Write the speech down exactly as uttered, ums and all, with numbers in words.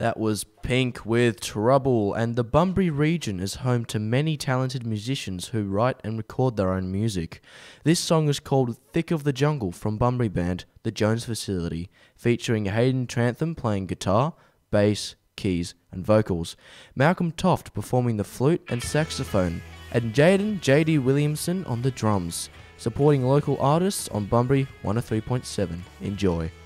That was Pink with Trouble, and the Bunbury region is home to many talented musicians who write and record their own music. This song is called Thick of the Jungle from Bunbury band The Jones Facility, featuring Hayden Trantham playing guitar, bass, keys and vocals, Malcolm Toft performing the flute and saxophone, and Jaden J D Williamson on the drums, supporting local artists on Bunbury one oh three point seven. Enjoy.